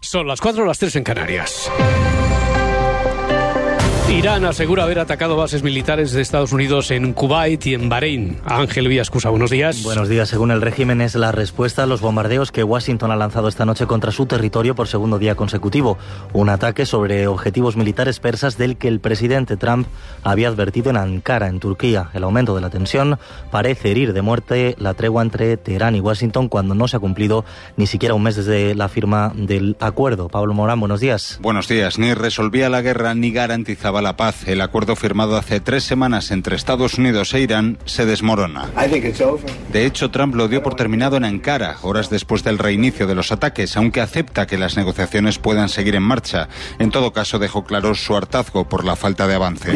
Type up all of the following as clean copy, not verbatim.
Son las 4 o las 3 en Canarias. Irán asegura haber atacado bases militares de Estados Unidos en Kuwait y en Bahrein. Ángel Villascusa, buenos días. Buenos días. Según el régimen, es la respuesta a los bombardeos que Washington ha lanzado esta noche contra su territorio por segundo día consecutivo. Un ataque sobre objetivos militares persas del que el presidente Trump había advertido en Ankara, en Turquía. El aumento de la tensión parece herir de muerte la tregua entre Teherán y Washington cuando no se ha cumplido ni siquiera un mes desde la firma del acuerdo. Pablo Morán, buenos días. Buenos días. Ni resolvía la guerra ni garantizaba la paz. El acuerdo firmado hace 3 semanas entre Estados Unidos e Irán se desmorona. De hecho, Trump lo dio por terminado en Ankara, horas después del reinicio de los ataques, aunque acepta que las negociaciones puedan seguir en marcha. En todo caso, dejó claro su hartazgo por la falta de avances.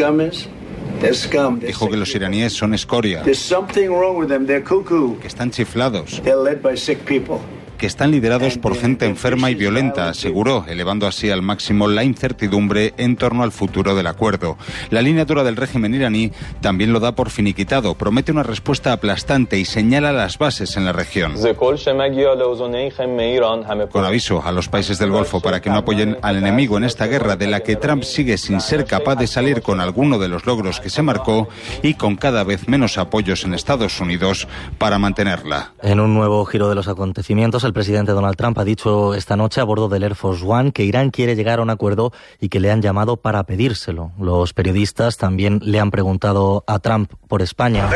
Dijo que los iraníes son escoria, que están chiflados, que están liderados por gente enferma y violenta, aseguró, elevando así al máximo la incertidumbre en torno al futuro del acuerdo. La línea dura del régimen iraní también lo da por finiquitado, promete una respuesta aplastante y señala las bases en la región. Con aviso a los países del Golfo para que no apoyen al enemigo en esta guerra de la que Trump sigue sin ser capaz de salir con alguno de los logros que se marcó y con cada vez menos apoyos en Estados Unidos para mantenerla. En un nuevo giro de los acontecimientos, el presidente Donald Trump ha dicho esta noche a bordo del Air Force One que Irán quiere llegar a un acuerdo y que le han llamado para pedírselo. Los periodistas también le han preguntado a Trump por España.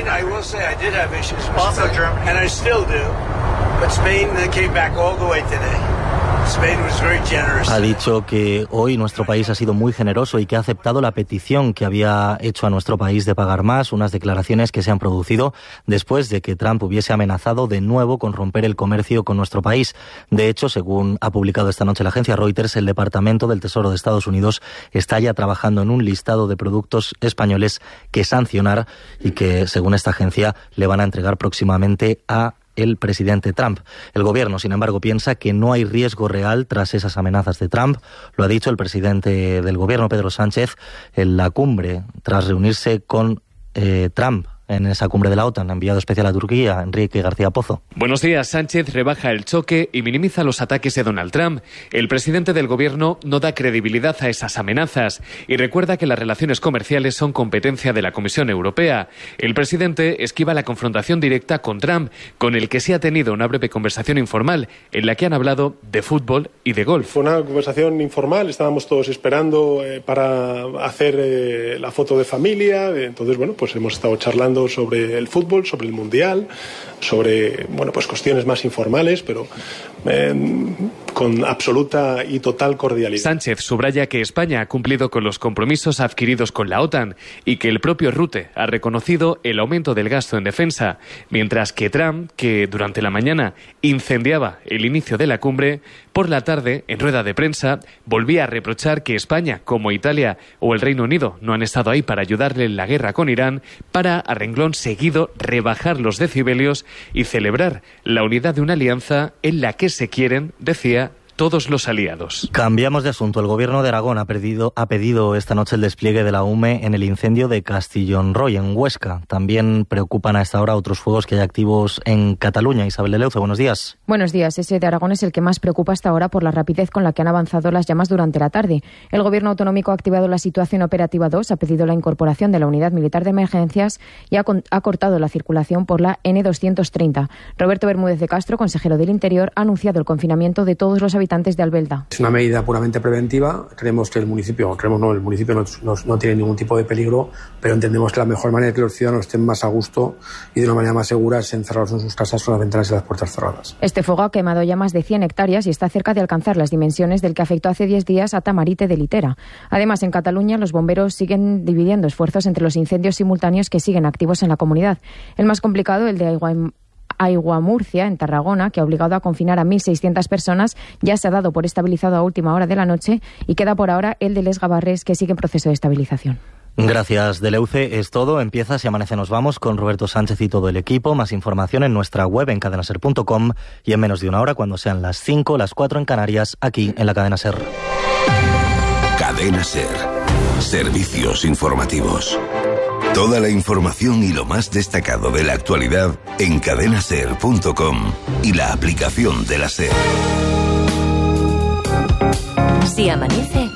Ha dicho que hoy nuestro país ha sido muy generoso y que ha aceptado la petición que había hecho a nuestro país de pagar más, unas declaraciones que se han producido después de que Trump hubiese amenazado de nuevo con romper el comercio con nuestro país. De hecho, según ha publicado esta noche la agencia Reuters, el Departamento del Tesoro de Estados Unidos está ya trabajando en un listado de productos españoles que sancionar y que, según esta agencia, le van a entregar próximamente a el presidente Trump. El gobierno, sin embargo, piensa que no hay riesgo real tras esas amenazas de Trump. Lo ha dicho el presidente del gobierno, Pedro Sánchez, en la cumbre, tras reunirse con Trump. En esa cumbre de la OTAN, enviado especial a Turquía, Enrique García Pozo. Buenos días. Sánchez rebaja el choque y minimiza los ataques de Donald Trump. El presidente del gobierno no da credibilidad a esas amenazas y recuerda que las relaciones comerciales son competencia de la Comisión Europea. El presidente esquiva la confrontación directa con Trump, con el que se ha tenido una breve conversación informal en la que han hablado de fútbol y de golf. Fue una conversación informal, estábamos todos esperando para hacer la foto de familia. Entonces, bueno, pues hemos estado charlando sobre el fútbol, sobre el Mundial, sobre, bueno, pues cuestiones más informales, pero con absoluta y total cordialidad. Sánchez subraya que España ha cumplido con los compromisos adquiridos con la OTAN y que el propio Rutte ha reconocido el aumento del gasto en defensa, mientras que Trump, que durante la mañana incendiaba el inicio de la cumbre, por la tarde, en rueda de prensa, volvía a reprochar que España, como Italia o el Reino Unido, no han estado ahí para ayudarle en la guerra con Irán, para, a renglón seguido, rebajar los decibelios y celebrar la unidad de una alianza en la que se quieren, decía, todos los aliados. Cambiamos de asunto. El gobierno de Aragón ha pedido esta noche el despliegue de la UME en el incendio de Castillón Roy, en Huesca. También preocupan a esta hora otros fuegos que hay activos en Cataluña. Isabel de Leuce, buenos días. Buenos días. Ese de Aragón es el que más preocupa hasta ahora por la rapidez con la que han avanzado las llamas durante la tarde. El gobierno autonómico ha activado la situación operativa 2, ha pedido la incorporación de la unidad militar de emergencias y ha cortado la circulación por la N230. Roberto Bermúdez de Castro, consejero del Interior, ha anunciado el confinamiento de todos los habitantes de Albelda. Es una medida puramente preventiva. Creemos que el municipio no tiene ningún tipo de peligro, pero entendemos que la mejor manera de que los ciudadanos estén más a gusto y de una manera más segura es encerrarlos en sus casas con las ventanas y las puertas cerradas. Este fuego ha quemado ya más de 100 hectáreas y está cerca de alcanzar las dimensiones del que afectó hace 10 días a Tamarite de Litera. Además, en Cataluña, los bomberos siguen dividiendo esfuerzos entre los incendios simultáneos que siguen activos en la comunidad. El más complicado, el de Aiguamurcia, en Tarragona, que ha obligado a confinar a 1.600 personas, ya se ha dado por estabilizado a última hora de la noche y queda por ahora el de Les Gavarres, que sigue en proceso de estabilización. Gracias, Deleuce. Es todo. Empieza Si Amanece Nos Vamos con Roberto Sánchez y todo el equipo. Más información en nuestra web en cadenaser.com y en menos de una hora, cuando sean las 5, las 4 en Canarias, aquí en la Cadena Ser. Cadena Ser. Servicios informativos. Toda la información y lo más destacado de la actualidad en cadenaser.com y la aplicación de la SER. Si amanece,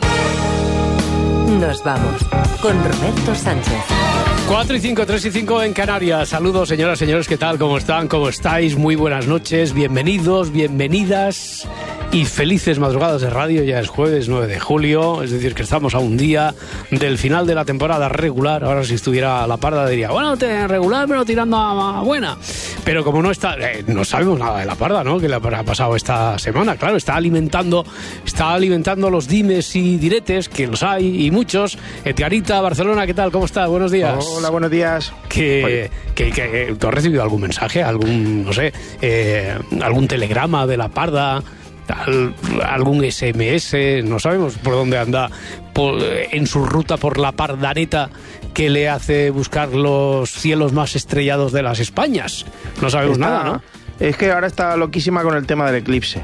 nos vamos con Roberto Sánchez. 4 y 5, 3 y 5 en Canarias. Saludos, señoras, señores, ¿qué tal? ¿Cómo están? ¿Cómo estáis? Muy buenas noches, bienvenidos, bienvenidas y felices madrugadas de radio. Ya es jueves 9 de julio, es decir, que estamos a un día del final de la temporada regular. Ahora, si estuviera la Parda diría, bueno, regular, pero tirando a buena. Pero como no está, no sabemos nada de la Parda, ¿no? Que le habrá pasado esta semana. Claro, está alimentando los dimes y diretes, que los hay, y muchos. Edgarita, Barcelona, ¿qué tal? ¿Cómo estás? Buenos días. Hola, buenos días. Que ¿tú has recibido algún mensaje, algún telegrama de la Parda, algún SMS? No sabemos por dónde anda en su ruta por la Pardaneta, que le hace buscar los cielos más estrellados de las Españas. No sabemos nada, ¿no? Es que ahora está loquísima con el tema del eclipse.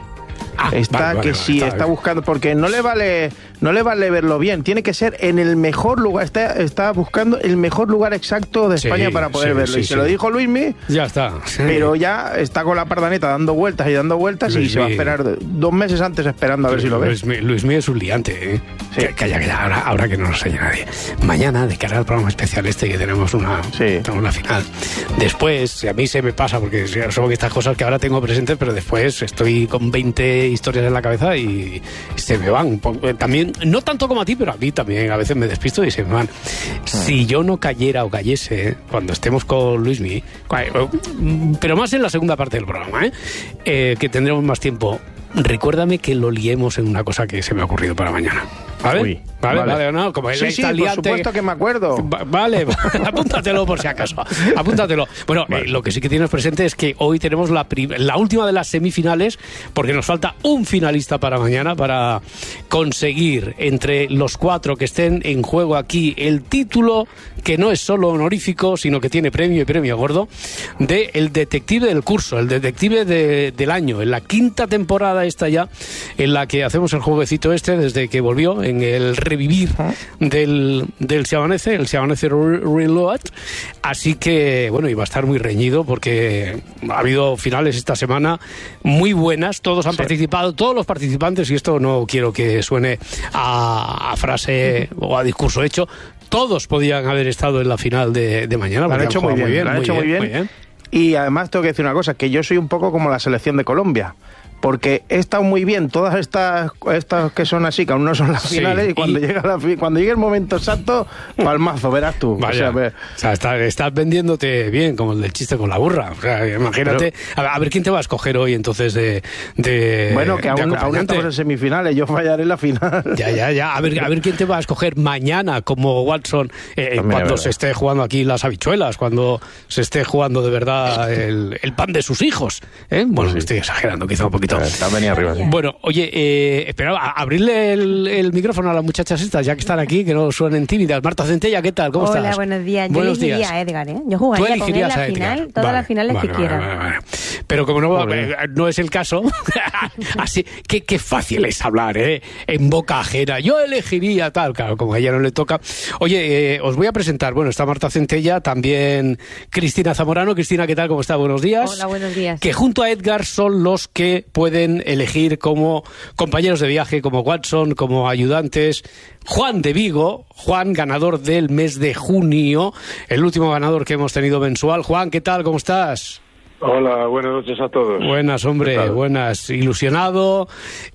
Está buscando, porque no le vale verlo bien, tiene que ser en el mejor lugar, está buscando el mejor lugar exacto de España para poder verlo, y se lo dijo Luismi, ya está, pero ya está con la Pardaneta dando vueltas Luismi, y se va a esperar 2 meses antes esperando a ver si lo ve. Luismi es un liante, ¿eh? Sí. Calla, ahora que no nos oye nadie. Mañana, de cara al programa especial que tenemos una final. Después, a mí se me pasa, porque son estas cosas que ahora tengo presentes, pero después estoy con 20 historias en la cabeza y se me van. También, no tanto como a ti, pero a mí también a veces me despisto y se me van. Si yo no cayera o cayese cuando estemos con Luismi, pero más en la segunda parte del programa, que tendremos más tiempo, recuérdame que lo liemos en una cosa que se me ha ocurrido para mañana. ¿Vale? Vale, no, como él está liante, por supuesto que me acuerdo. Vale, apúntatelo por si acaso. Apúntatelo. Bueno, lo que sí que tienes presente es que hoy tenemos la última de las semifinales, porque nos falta un finalista para mañana para conseguir entre los 4 que estén en juego aquí el título, que no es solo honorífico, sino que tiene premio y premio gordo, de el detective del curso, el detective del año, en la 5ª temporada esta ya, en la que hacemos el jueguecito desde que volvió, en el revivir del Si Amanece, el Si Amanece Reload. Así que, bueno, iba a estar muy reñido, porque ha habido finales esta semana muy buenas, todos han participado, todos los participantes, y esto no quiero que suene a frase o a discurso hecho, todos podían haber estado en la final de mañana. Lo han hecho muy bien. Y además tengo que decir una cosa, que yo soy un poco como la selección de Colombia, porque he estado muy bien todas estas que son así, que aún no son las finales, y cuando llegue el momento exacto, palmazo, verás tú. Vaya, o sea, estás vendiéndote bien, como el del chiste con la burra. O sea, imagínate, a ver quién te va a escoger hoy entonces bueno, que aún estamos en semifinales, yo fallaré la final. Ya, a ver quién te va a escoger mañana como Watson, cuando se esté jugando aquí las habichuelas, cuando se esté jugando de verdad el pan de sus hijos. Bueno, estoy exagerando quizá un poquito. Está venido arriba, sí. Bueno, oye, espera, abrirle el micrófono a las muchachas estas, ya que están aquí, que no suenen tímidas. Marta Centella, ¿qué tal? ¿Cómo estás? Hola, buenos días. Yo elegiría a Edgar, ¿eh? Yo jugaría con él la final, todas las finales que quiera. Vale. Pero como no es el caso, así, qué fácil es hablar, en boca ajena. Yo elegiría tal, claro, como a ella no le toca. Oye, os voy a presentar, bueno, está Marta Centella, también Cristina Zamorano. Cristina, ¿qué tal? ¿Cómo está? Buenos días. Hola, buenos días. Que junto a Edgar son los que pueden elegir como compañeros de viaje, como Watson, como ayudantes. Juan de Vigo, Juan, ganador del mes de junio, el último ganador que hemos tenido mensual. Juan, ¿qué tal? ¿Cómo estás? Hola, buenas noches a todos. Buenas, hombre, buenas. Ilusionado,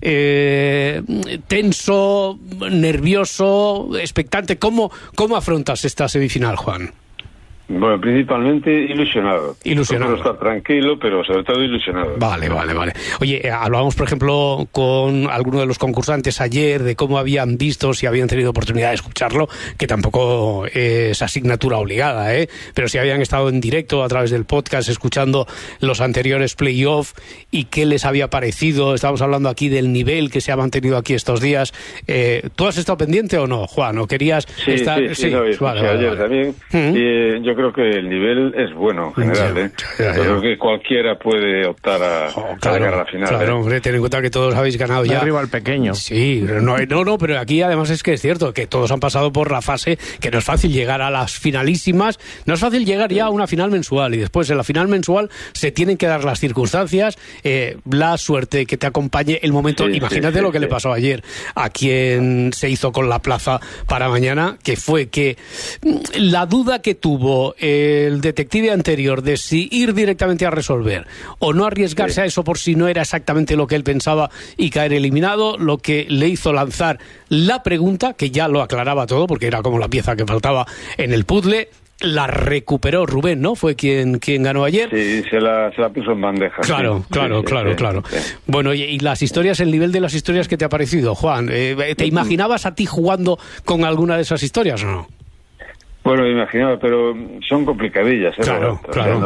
tenso, nervioso, expectante. ¿Cómo afrontas esta semifinal, Juan? Bueno, principalmente ilusionado. Ilusionado. No estar tranquilo, pero sobre todo ilusionado. Vale. Oye, hablábamos, por ejemplo, con alguno de los concursantes ayer de cómo habían visto, si habían tenido oportunidad de escucharlo, que tampoco es asignatura obligada, pero si habían estado en directo a través del podcast escuchando los anteriores play-off y qué les había parecido. Estamos hablando aquí del nivel que se ha mantenido aquí estos días. ¿Tú has estado pendiente o no, Juan? ¿O querías estar? Sí, vale. Ayer también. Y yo creo que el nivel es bueno en general, ¿eh? Yo creo que cualquiera puede optar a llegar a la final. Claro, hombre, ten en cuenta que todos habéis ganado ya. Arriba al pequeño. Sí, no, pero aquí además es que es cierto que todos han pasado por la fase que no es fácil llegar a las finalísimas, no es fácil llegar ya a una final mensual y después en la final mensual se tienen que dar las circunstancias, la suerte que te acompañe el momento. Imagínate lo que le pasó ayer a quien se hizo con la plaza para mañana, que fue que la duda que tuvo el detective anterior de si ir directamente a resolver o no arriesgarse a eso por si no era exactamente lo que él pensaba y caer eliminado, lo que le hizo lanzar la pregunta, que ya lo aclaraba todo porque era como la pieza que faltaba en el puzzle. La recuperó Rubén, ¿no? Fue quien ganó ayer. Sí, se la puso en bandeja. Claro. Bueno, y las historias, el nivel de las historias que te ha parecido, Juan, ¿te imaginabas a ti jugando con alguna de esas historias o no? Bueno, me imaginaba, pero son complicadillas, ¿eh? Claro.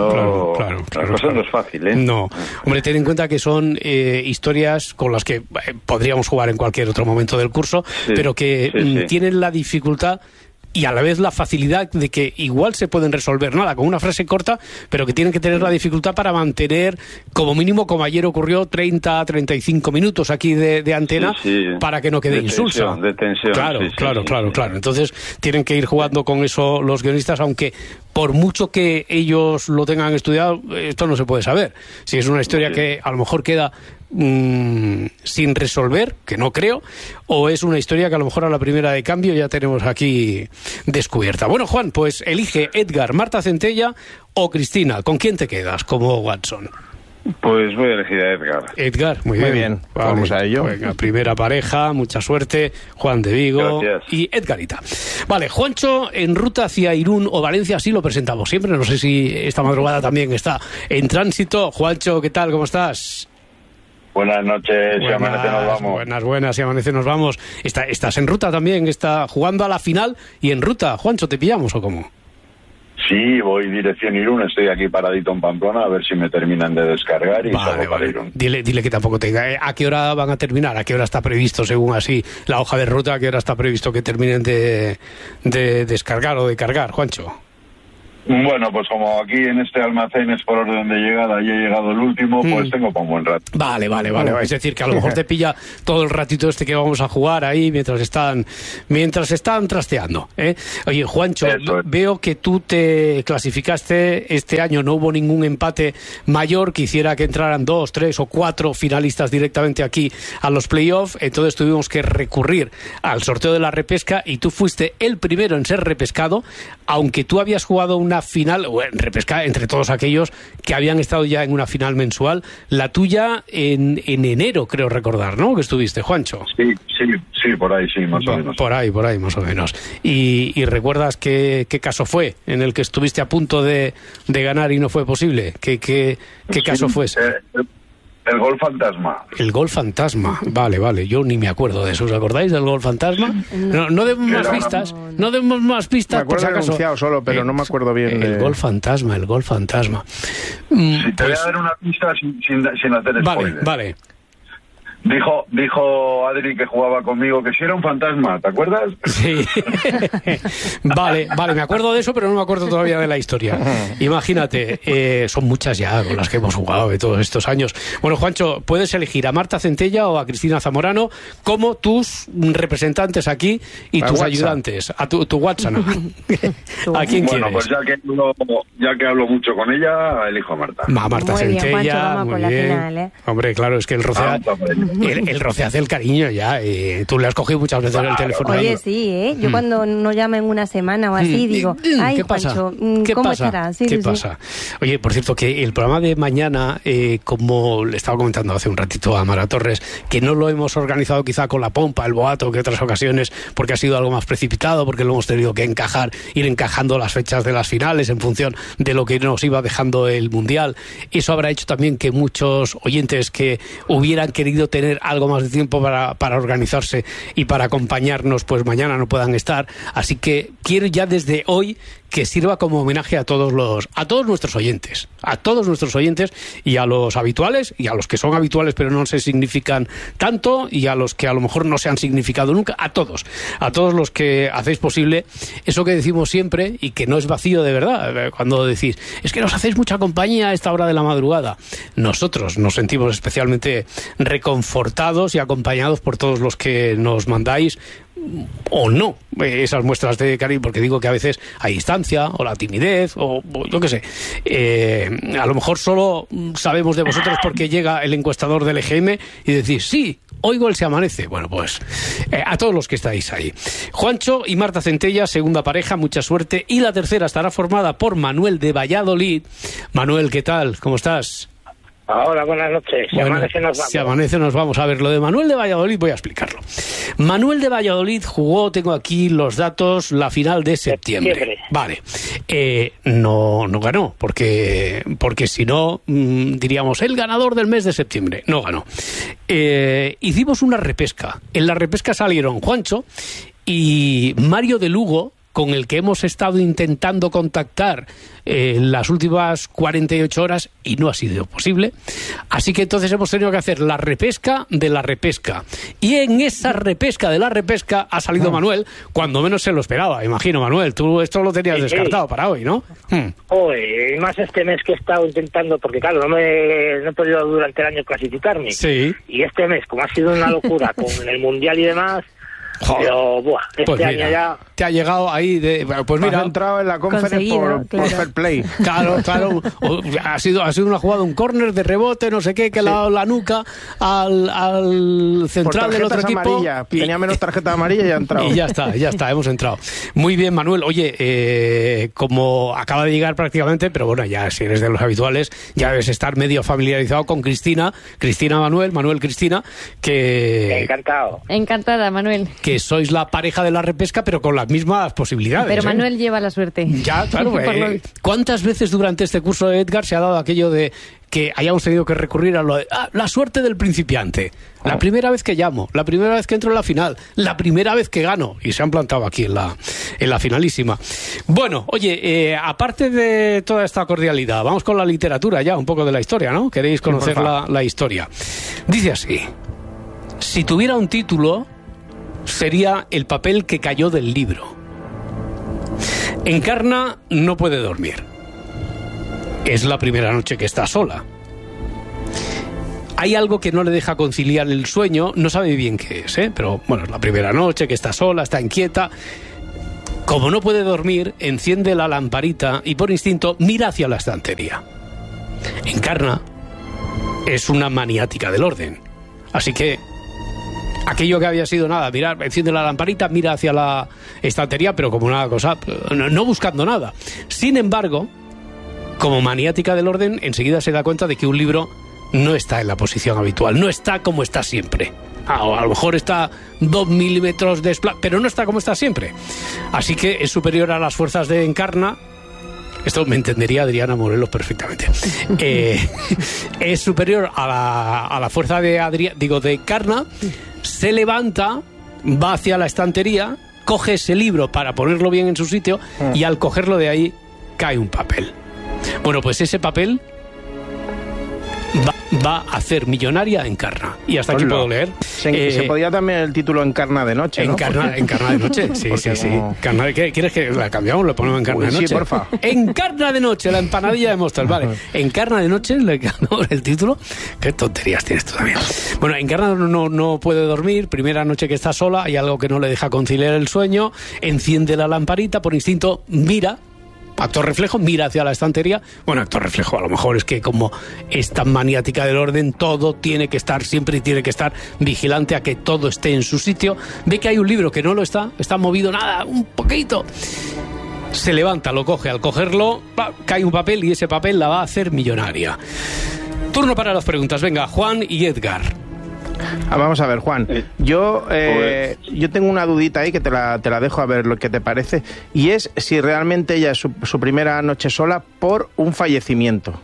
La cosa no es fácil, ¿eh? No. Hombre, ten en cuenta que son historias con las que podríamos jugar en cualquier otro momento del curso, pero que tienen la dificultad y a la vez la facilidad de que igual se pueden resolver nada con una frase corta, pero que tienen que tener la dificultad para mantener, como mínimo, como ayer ocurrió, 30-35 minutos aquí de antena, para que no quede insulsa. De tensión. Claro. Entonces tienen que ir jugando con eso los guionistas, aunque por mucho que ellos lo tengan estudiado, esto no se puede saber. Si es una historia que a lo mejor queda sin resolver, que no creo, o es una historia que a lo mejor a la primera de cambio ya tenemos aquí descubierta. Bueno, Juan, pues elige Edgar, Marta Centella o Cristina. ¿Con quién te quedas como Watson? Pues voy a elegir a Edgar. Edgar, muy bien. Vale. Vamos a ello. Venga, primera pareja, mucha suerte. Juan de Vigo. Gracias. Y Edgarita. Vale, Juancho, en ruta hacia Irún o Valencia, sí lo presentamos siempre. No sé si esta madrugada también está en tránsito. Juancho, ¿qué tal? ¿Cómo estás? Buenas noches, si amanece nos vamos. Buenas, si amanece nos vamos. ¿Estás en ruta también? ¿Está jugando a la final y en ruta? Juancho, ¿te pillamos o cómo? Sí, voy dirección Irún, estoy aquí paradito en Pamplona a ver si me terminan de descargar y salgo para Irún. Dile que tampoco tenga. ¿A qué hora van a terminar? ¿A qué hora está previsto, según así, la hoja de ruta? ¿A qué hora está previsto que terminen de descargar o de cargar, Juancho? Bueno, pues como aquí en este almacén es por orden de llegada y he llegado el último, pues tengo para un buen rato. Vale. Es decir, que a lo mejor te pilla todo el ratito este que vamos a jugar ahí mientras están trasteando, ¿eh? Oye, Juancho, veo que tú te clasificaste este año, no hubo ningún empate mayor que hiciera que entraran 2, 3 o 4 finalistas directamente aquí a los playoffs, entonces tuvimos que recurrir al sorteo de la repesca y tú fuiste el primero en ser repescado, aunque tú habías jugado una final, o en repesca, entre todos aquellos que habían estado ya en una final mensual, la tuya en enero, creo recordar, ¿no? Que estuviste, Juancho. Sí, por ahí, sí, más o menos. Por ahí, más o menos. ¿Y recuerdas qué caso fue en el que estuviste a punto de ganar y no fue posible? ¿Qué caso fue ese? El gol fantasma. El gol fantasma, vale, yo ni me acuerdo de eso. ¿Os acordáis del gol fantasma? No demos más pistas, me acuerdo por si acuerdo anunciado solo, pero no me acuerdo bien. El gol fantasma. Si te voy a dar una pista sin hacer spoiler. Vale. Dijo Adri que jugaba conmigo que si era un fantasma, ¿te acuerdas? Sí. Vale, me acuerdo de eso, pero no me acuerdo todavía de la historia. Imagínate, son muchas ya con las que hemos jugado de todos estos años. Bueno, Juancho, puedes elegir a Marta Centella o a Cristina Zamorano como tus representantes aquí y tus ayudantes. A tu WhatsApp. ¿A quién quieres? Bueno, pues ya que hablo mucho con ella, elijo a Marta. Marta Centella, bien, Juancho, vamos con la final, ¿eh? Hombre, claro, es que el roce hace el cariño ya. Tú le has cogido muchas veces el teléfono. Oye, sí, ¿eh? Yo cuando no llama en una semana o así, digo, ay, ¿qué pasa? Juancho, ¿Qué ¿cómo pasa? estará? Sí, ¿Qué pasa? Oye, por cierto, que el programa de mañana, como le estaba comentando hace un ratito a Mara Torres, que no lo hemos organizado quizá con la pompa, el boato, que otras ocasiones, porque ha sido algo más precipitado, porque lo hemos tenido que ir encajando las fechas de las finales en función de lo que nos iba dejando el Mundial. Eso habrá hecho también que muchos oyentes que hubieran querido tener algo más de tiempo para organizarse y para acompañarnos, pues mañana no puedan estar. Así que quiero ya desde hoy que sirva como homenaje a todos nuestros oyentes, y a los habituales y a los que son habituales pero no se significan tanto y a los que a lo mejor no se han significado nunca, a todos los que hacéis posible eso que decimos siempre y que no es vacío de verdad, cuando decís, es que nos hacéis mucha compañía a esta hora de la madrugada. Nosotros nos sentimos especialmente reconfortados y acompañados por todos los que nos mandáis o no esas muestras de cariño, porque digo que a veces hay distancia o la timidez o yo qué sé, a lo mejor solo sabemos de vosotros porque llega el encuestador del EGM y decís, sí, oigo el Se Amanece. Bueno, pues a todos los que estáis ahí. Juancho y Marta Centella, segunda pareja, mucha suerte, y la tercera estará formada por Manuel de Valladolid. Manuel, ¿qué tal? ¿Cómo estás? Hola, buenas noches. Se amanece, nos vamos. Se amanece, nos vamos. A ver, lo de Manuel de Valladolid voy a explicarlo. Manuel de Valladolid jugó, tengo aquí los datos, la final de septiembre. Vale. No ganó, porque si no, diríamos, el ganador del mes de septiembre. No ganó. Hicimos una repesca. En la repesca salieron Juancho y Mario de Lugo, con el que hemos estado intentando contactar las últimas 48 horas y no ha sido posible. Así que entonces hemos tenido que hacer la repesca de la repesca. Y en esa repesca de la repesca ha salido Manuel, cuando menos se lo esperaba. Imagino, Manuel, tú esto lo tenías descartado para hoy, ¿no? Hoy, más este mes que he estado intentando, porque claro, no he podido durante el año clasificarme. Sí. Y este mes, como ha sido una locura con el Mundial y demás... Pero, este pues año ya... Te ha llegado ahí de... Pues mira... Has entrado en la conferencia por fair play. Claro. Ha sido una jugada, un córner de rebote, no sé qué, que le ha dado la nuca al central del otro equipo. Tenía menos tarjeta amarilla y ha entrado. Y ya está, hemos entrado. Muy bien, Manuel. Oye, como acaba de llegar prácticamente, pero bueno, ya si eres de los habituales, ya debes estar medio familiarizado con Cristina, Manuel, Cristina, que... Encantado. Encantada, Manuel. Que sois la pareja de la repesca, pero con las mismas posibilidades. Pero Manuel lleva la suerte. Ya, claro. ¿Cuántas veces durante este curso de Edgar se ha dado aquello de que hayamos tenido que recurrir a lo de la suerte del principiante? La primera vez que llamo, la primera vez que entro en la final, la primera vez que gano, y se han plantado aquí en la finalísima. Bueno, oye, aparte de toda esta cordialidad, vamos con la literatura ya, un poco de la historia, ¿no? ¿Queréis conocer la historia? Dice así: si tuviera un título, sería El papel que cayó del libro. Encarna no puede dormir. Es la primera noche que está sola. Hay algo que no le deja conciliar el sueño, no sabe bien qué es, pero bueno, es la primera noche que está sola, está inquieta. Como no puede dormir, enciende la lamparita y por instinto mira hacia la estantería. Encarna es una maniática del orden, así que aquello que había sido nada, mirar, enciende la lamparita, mira hacia la estantería, pero como una cosa, no buscando nada. Sin embargo, como maniática del orden, enseguida se da cuenta de que un libro no está en la posición habitual, no está como está siempre. O a lo mejor está 2 milímetros de pero no está como está siempre. Así que es superior a las fuerzas de Encarna. Esto me entendería Adriana Morelos perfectamente. Es superior a la fuerza de Encarna. Se levanta, va hacia la estantería, coge ese libro para ponerlo bien en su sitio y al cogerlo de ahí cae un papel. Bueno, pues ese papel va a hacer millonaria a Encarna. Y hasta aquí puedo leer. Se podía también el título Encarna de noche, ¿no? Encarna de noche, sí. No... ¿Quieres que la cambiamos? Lo ponemos Encarna de noche. Sí, porfa. Encarna de noche, la empanadilla de Móstoles. Vale, Encarna de noche, le cambiamos el título. Qué tonterías tienes tú también. Bueno, Encarna no puede dormir. Primera noche que está sola, hay algo que no le deja conciliar el sueño. Enciende la lamparita, por instinto mira. Acto reflejo, mira hacia la estantería. Bueno, acto reflejo, a lo mejor es que como es tan maniática del orden, todo tiene que estar, siempre tiene que estar vigilante a que todo esté en su sitio. Ve que hay un libro que no lo está movido nada, un poquito. Se levanta, lo coge, al cogerlo, cae un papel y ese papel la va a hacer millonaria. Turno para las preguntas, venga, Juan y Edgar. Vamos a ver, Juan, yo tengo una dudita ahí que te la dejo a ver lo que te parece, y es si realmente ella es su primera noche sola por un fallecimiento.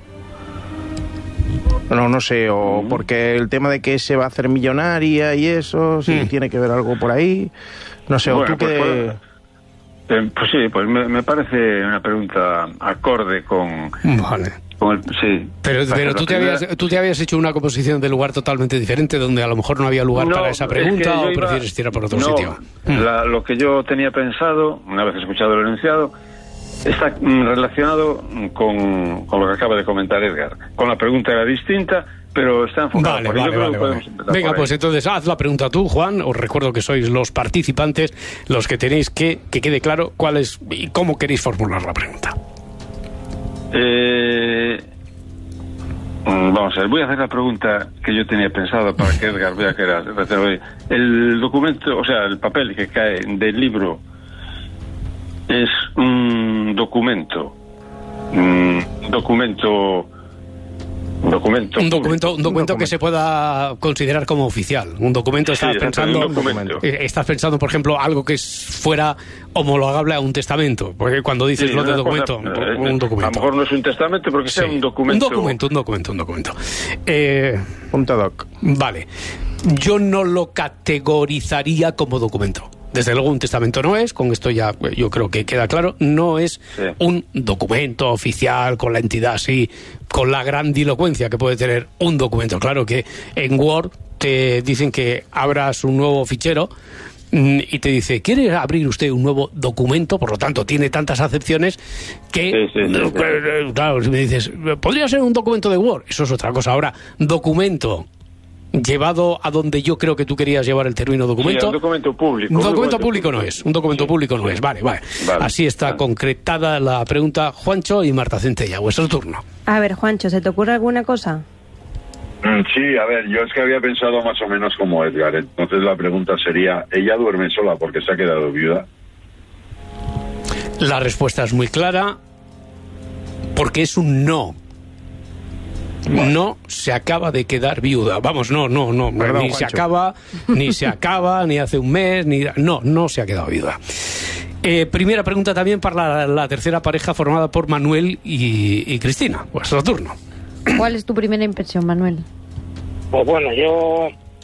No sé, o porque el tema de que se va a hacer millonaria y eso, si tiene que ver algo por ahí, no sé, bueno, o tú que... Pues sí, pues me parece una pregunta acorde con... Vale. Sí. Pero tú te habías hecho una composición de lugar totalmente diferente, donde a lo mejor no había lugar para esa pregunta, o prefieres tirar por otro sitio. Lo que yo tenía pensado, una vez escuchado el enunciado, está relacionado con lo que acaba de comentar Edgar. Con la pregunta era distinta, pero está enfocado. Vale. Venga, pues entonces haz la pregunta tú, Juan. Os recuerdo que sois los participantes los que tenéis que quede claro cuál es y cómo queréis formular la pregunta. Vamos a ver, voy a hacer la pregunta que yo tenía pensado para que Edgar vea que era. El documento, o sea, el papel que cae del libro es un documento. Un documento que se pueda considerar como oficial. Un documento, estás pensando, por ejemplo, algo que fuera homologable a un testamento. Porque cuando dices lo de documento, un documento. A lo mejor no es un testamento, pero que sea un documento. Un documento. Punto doc. Vale. Yo no lo categorizaría como documento. Desde luego un testamento no es, con esto ya yo creo que queda claro, no es un documento oficial con la entidad así, con la grandilocuencia que puede tener un documento. Claro que en Word te dicen que abras un nuevo fichero y te dice, ¿quiere abrir usted un nuevo documento? Por lo tanto, tiene tantas acepciones que, claro, si me dices, ¿podría ser un documento de Word? Eso es otra cosa. Ahora, documento llevado a donde yo creo que tú querías llevar el término documento. Un documento público. Un documento público no es. Un documento público no es. Vale. Así está concretada la pregunta. Juancho y Marta Centella, vuestro turno. A ver, Juancho, ¿se te ocurre alguna cosa? Sí, a ver, yo es que había pensado más o menos como Edgar. Entonces la pregunta sería, ¿ella duerme sola porque se ha quedado viuda? La respuesta es muy clara, porque es un no. No se acaba de quedar viuda. Vamos, no. Perdón, ni Juancho. se acaba, ni hace un mes, no se ha quedado viuda. Primera pregunta también para la tercera pareja formada por Manuel y Cristina. Vuestro turno. ¿Cuál es tu primera impresión, Manuel? Pues bueno, yo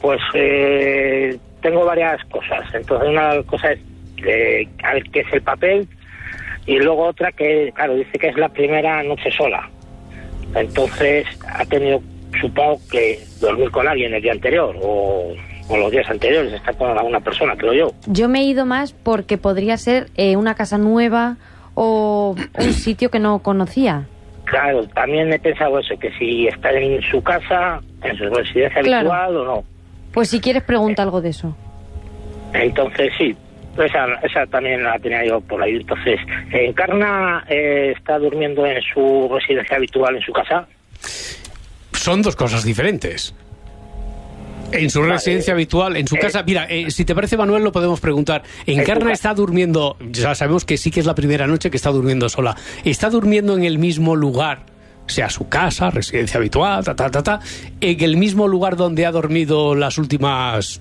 tengo varias cosas. Entonces una cosa es que es el papel, y luego otra que, claro, dice que es la primera noche sola. Entonces ha tenido, supongo, que dormir con alguien el día anterior o los días anteriores, estar con alguna persona, creo yo. Yo me he ido más porque podría ser una casa nueva o un sitio que no conocía. Claro, también he pensado eso, que si está en su casa, en su residencia habitual o no. Pues si quieres pregunta algo de eso. Entonces sí, esa también la tenía yo por ahí. Entonces, ¿Encarna está durmiendo en su residencia habitual, en su casa? Son dos cosas diferentes. En su residencia habitual, en su casa. Mira, si te parece, Manuel, lo podemos preguntar. ¿Encarna está durmiendo? Ya sabemos que sí que es la primera noche que está durmiendo sola. ¿Está durmiendo en el mismo lugar? Sea su casa, residencia habitual, en el mismo lugar donde ha dormido las últimas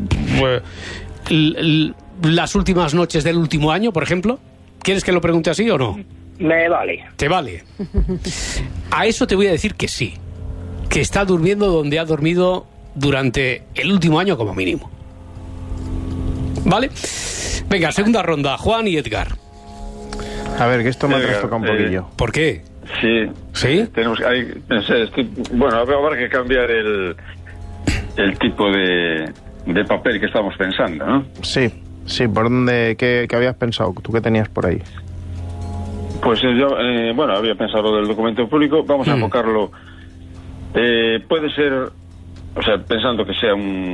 noches del último año, por ejemplo. ¿Quieres que lo pregunte así o no? Me vale. ¿Te vale? A eso te voy a decir que sí. Que está durmiendo donde ha dormido durante el último año como mínimo. ¿Vale? Venga, segunda ronda. Juan y Edgar. A ver, que esto me ha trastocado un poquillo. ¿Por qué? Sí. ¿Sí? Bueno, habrá que cambiar el tipo de papel que estamos pensando, ¿no? Sí, ¿por dónde? ¿Qué habías pensado? ¿Tú qué tenías por ahí? Pues yo, había pensado lo del documento público. Vamos a enfocarlo. Puede ser, o sea, pensando que sea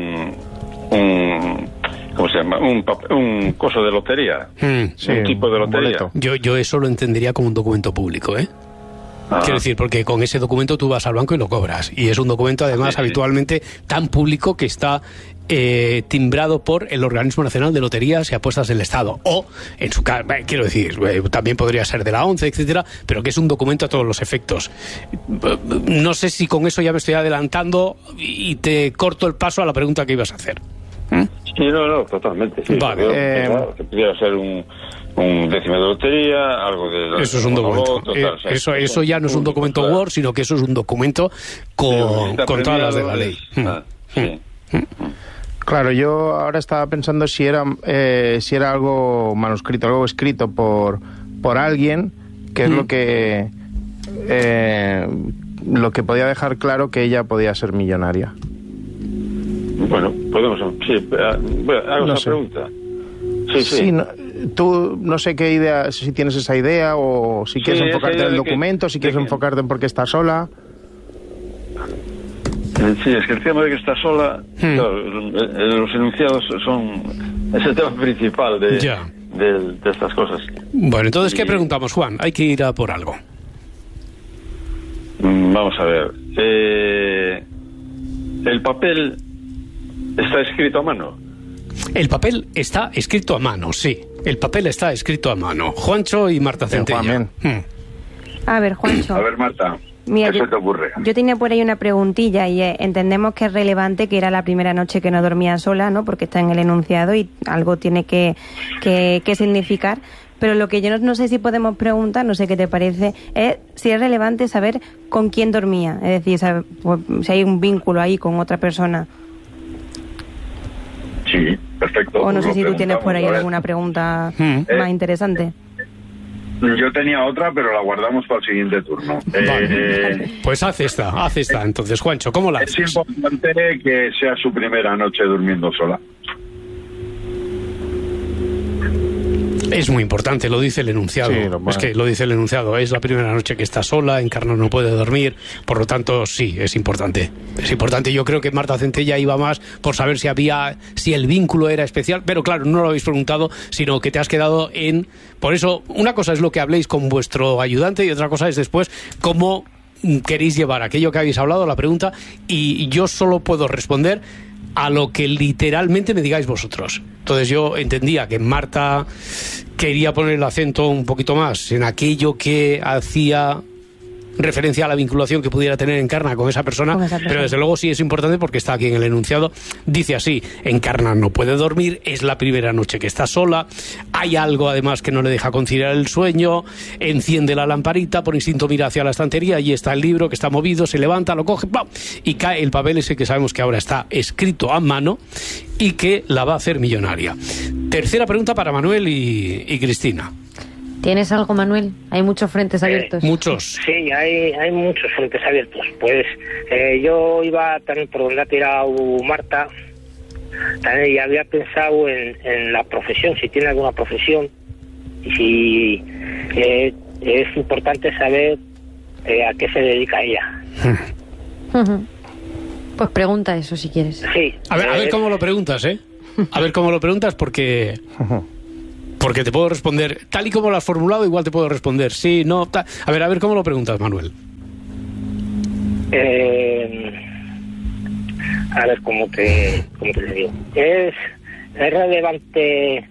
¿cómo se llama? Un coso de lotería. Sí, un tipo de lotería. Yo eso lo entendería como un documento público, ¿eh? Quiero decir, porque con ese documento tú vas al banco y lo cobras. Y es un documento, además, habitualmente tan público que está timbrado por el Organismo Nacional de Loterías y Apuestas del Estado. O, en su caso, quiero decir, también podría ser de la ONCE, etcétera, pero que es un documento a todos los efectos. No sé si con eso ya me estoy adelantando y te corto el paso a la pregunta que ibas a hacer. Sí, no, totalmente. Sí. Vale. Que pudiera ser un décimo de lotería, algo de... Eso es un documento. Eso ya no es un documento Word, sino que eso es un documento con todas las de la ley. Claro, yo ahora estaba pensando si era algo manuscrito, algo escrito por alguien, que es lo que podía dejar claro que ella podía ser millonaria. Bueno, podemos... Sí, hago esa pregunta. Sí. Tú no sé qué idea, si tienes esa idea o si quieres enfocarte en el documento, si quieres enfocarte en por qué está sola. Sí, es que el tema de que está sola, claro, los enunciados es el tema principal de estas cosas. Bueno, entonces, ¿qué preguntamos, Juan? Hay que ir a por algo. Vamos a ver. ¿El papel está escrito a mano? El papel está escrito a mano, sí. El papel está escrito a mano. Juancho y Marta Centella. A ver, Juancho. A ver, Marta. Mira, ¿qué se te ocurre? Yo tenía por ahí una preguntilla y entendemos que es relevante que era la primera noche que no dormía sola, ¿no? Porque está en el enunciado y algo tiene que significar. Pero lo que yo no sé si podemos preguntar, no sé qué te parece, es si es relevante saber con quién dormía. Es decir, si hay un vínculo ahí con otra persona. Sí, perfecto. O no sé si tú tienes por ahí alguna pregunta más interesante. Yo tenía otra, pero la guardamos para el siguiente turno. Pues haz esta. Entonces, Juancho, ¿cómo la haces? Es importante que sea su primera noche durmiendo sola. Es muy importante, lo dice el enunciado. Sí, es que lo dice el enunciado. Es la primera noche que está sola, Encarna no puede dormir. Por lo tanto, sí, es importante. Es importante. Yo creo que Marta Centella iba más por saber si el vínculo era especial. Pero claro, no lo habéis preguntado, sino que te has quedado en... Por eso, una cosa es lo que habléis con vuestro ayudante y otra cosa es después cómo queréis llevar aquello que habéis hablado, la pregunta. Y yo solo puedo responder a lo que literalmente me digáis vosotros. Entonces yo entendía que Marta quería poner el acento un poquito más en aquello que hacía referencia a la vinculación que pudiera tener Encarna con esa persona, pero desde luego sí es importante porque está aquí en el enunciado. Dice así: Encarna no puede dormir, es la primera noche que está sola, hay algo además que no le deja conciliar el sueño, enciende la lamparita, por instinto mira hacia la estantería, allí está el libro que está movido, se levanta, lo coge, ¡pam!, y cae el papel ese que sabemos que ahora está escrito a mano y que la va a hacer millonaria. Tercera pregunta para Manuel y Cristina. ¿Tienes algo, Manuel? Hay muchos frentes abiertos. Muchos. Sí, hay muchos frentes abiertos. Pues yo iba también por donde ha tirado Marta, también, y había pensado en la profesión, si tiene alguna profesión, y si es importante saber a qué se dedica ella. Pues pregunta eso si quieres. Sí. A ver cómo lo preguntas, ¿eh? A ver cómo lo preguntas porque te puedo responder, tal y como lo has formulado, igual te puedo responder sí, no, tal. A ver cómo lo preguntas, Manuel. A ver, ¿cómo te digo? ¿Es relevante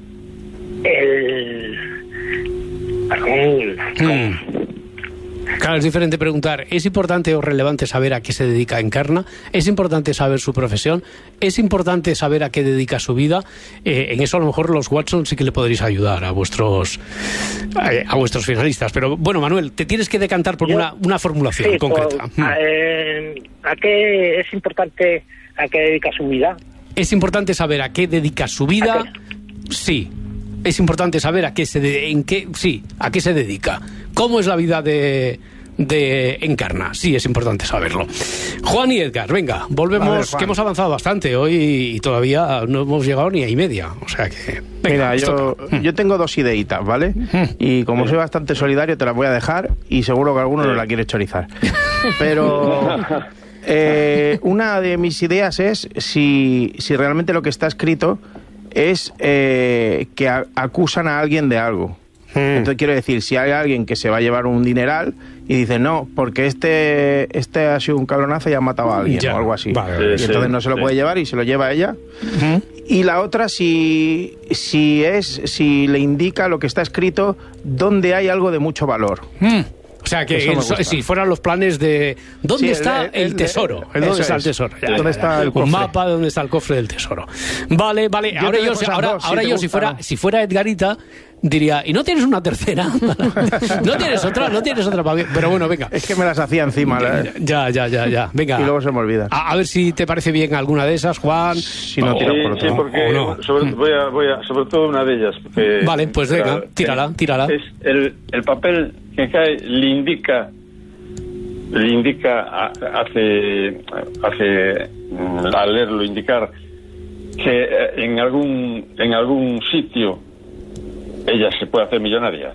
Claro, es diferente preguntar, ¿es importante o relevante saber a qué se dedica Encarna? ¿Es importante saber su profesión? ¿Es importante saber a qué dedica su vida? En eso a lo mejor los Watson sí que le podréis ayudar a vuestros finalistas. Pero bueno, Manuel, te tienes que decantar por una formulación concreta. ¿A qué es importante a qué dedica su vida? ¿Es importante saber a qué dedica su vida? Sí. Es importante saber a qué se dedica. ¿Cómo es la vida de Encarna? Sí, es importante saberlo. Juan y Edgar, venga, volvemos, que hemos avanzado bastante hoy y todavía no hemos llegado ni a y media. O sea que... Venga, mira, yo tengo dos ideitas, ¿vale? Y como soy bastante solidario, te las voy a dejar y seguro que alguno no la quiere chorizar. Pero... una de mis ideas es si realmente lo que está escrito es que acusan a alguien de algo. Entonces quiero decir, si hay alguien que se va a llevar un dineral y dice no, porque este ha sido un cabronazo y ha matado a alguien o algo así, y entonces no se lo puede llevar y se lo lleva ella. Y la otra, si le indica lo que está escrito donde hay algo de mucho valor. O sea, que si fueran los planes de ¿dónde está el tesoro? ¿Dónde está el tesoro? Ya, ¿Dónde está el cofre? Un mapa de dónde está el cofre del tesoro. Vale. Ahora yo si fuera Edgarita, diría, ¿y no tienes una tercera? ¿No tienes otra? Pero bueno, venga. Es que me las hacía encima. Ya. Venga. Y luego se me olvida. A ver si te parece bien alguna de esas, Juan. Si no, tiro por otro. Sí, porque sobre todo una de ellas. Vale, pues venga, tírala. Es el papel que cae le indica al leerlo indicar que en algún sitio ella se puede hacer millonaria.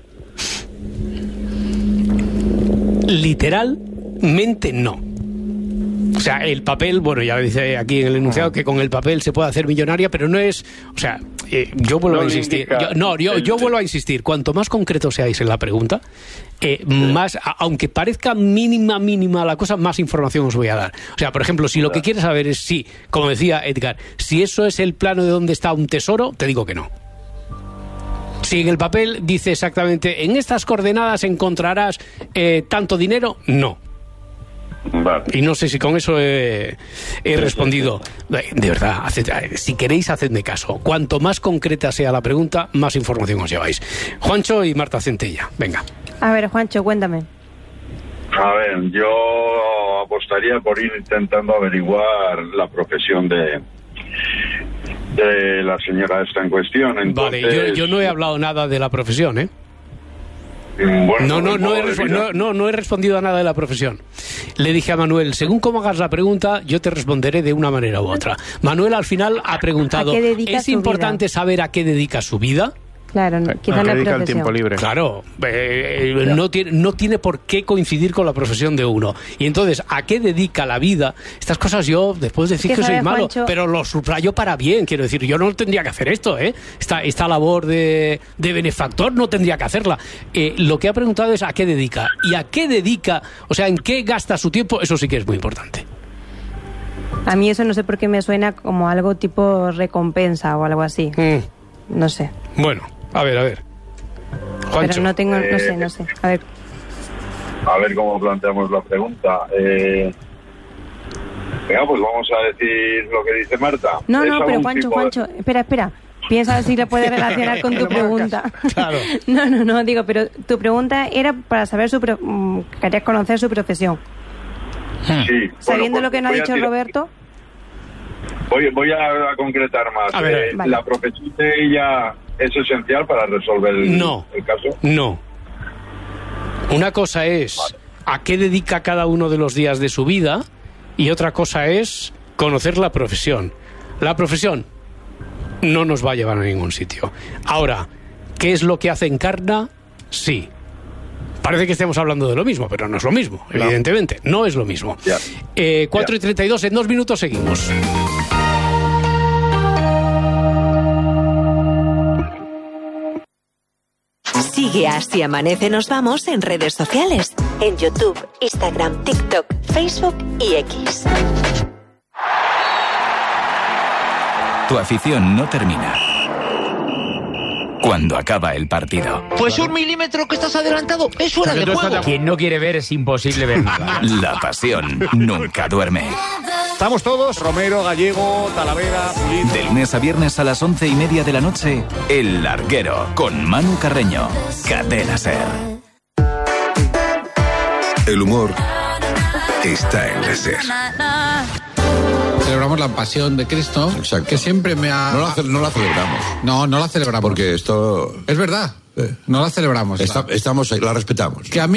Literalmente no. O sea, el papel, bueno, ya dice aquí en el enunciado que con el papel se puede hacer millonaria, pero no es, o sea, yo vuelvo a insistir. Yo vuelvo a insistir. Cuanto más concreto seáis en la pregunta, más, aunque parezca mínima la cosa, más información os voy a dar. O sea, por ejemplo, si lo que quieres saber es si, como decía Edgar, si eso es el plano de donde está un tesoro, te digo que no. Si en el papel dice exactamente, en estas coordenadas encontrarás tanto dinero, no. Vale. Y no sé si con eso he respondido. De verdad, si queréis, hacedme caso. Cuanto más concreta sea la pregunta, más información os lleváis. Juancho y Marta Centella, venga. A ver, Juancho, cuéntame. A ver, yo apostaría por ir intentando averiguar la profesión de la señora esta en cuestión. Entonces, vale, yo no he hablado nada de la profesión, ¿eh? Bueno, no he respondido a nada de la profesión. Le dije a Manuel, según cómo hagas la pregunta, yo te responderé de una manera u otra. Manuel al final ha preguntado, ¿es importante saber a qué dedica su vida? Claro, quizá no es el tiempo libre. Claro, no tiene por qué coincidir con la profesión de uno. Y entonces, ¿a qué dedica la vida? Estas cosas yo, después de decir que soy malo, Juancho, pero lo subrayo para bien. Quiero decir, yo no tendría que hacer esto, ¿eh? Esta labor de benefactor no tendría que hacerla. Lo que ha preguntado es ¿a qué dedica? Y ¿a qué dedica? O sea, ¿en qué gasta su tiempo? Eso sí que es muy importante. A mí eso no sé por qué me suena como algo tipo recompensa o algo así. No sé. Bueno. A ver. Juancho. Pero no tengo, no sé. A ver cómo planteamos la pregunta. Venga, pues vamos a decir lo que dice Marta. No, pero Juancho, espera. Piensa si le puede relacionar con tu pregunta. Claro. No, digo, pero tu pregunta era para saber querías conocer su profesión. Sí. Sabiendo lo que nos ha dicho Roberto. Voy a concretar más. A ver, vale. ¿La profesión de ella es esencial para resolver el caso? No. Una cosa es a qué dedica cada uno de los días de su vida y otra cosa es conocer la profesión. La profesión no nos va a llevar a ningún sitio. Ahora, ¿qué es lo que hace Encarna? Sí. Parece que estemos hablando de lo mismo, pero no es lo mismo, evidentemente. No es lo mismo. 4:32, en 2 minutos seguimos. Sigue a Así Amanece Nos Vamos en redes sociales. En YouTube, Instagram, TikTok, Facebook y X. Tu afición no termina cuando acaba el partido. Pues 1 milímetro que estás adelantado es fuera de juego. Quien no quiere ver es imposible ver nada. La pasión nunca duerme. Estamos todos, Romero, Gallego, Talavera, Pulido. De lunes a viernes a las 11:30 de la noche, El Larguero, con Manu Carreño. Cadena SER. El humor está en la SER. Celebramos la pasión de Cristo. Exacto. Que siempre me ha... No la celebramos. No la celebramos. Porque esto... Es verdad. No la celebramos. La respetamos. Que a mí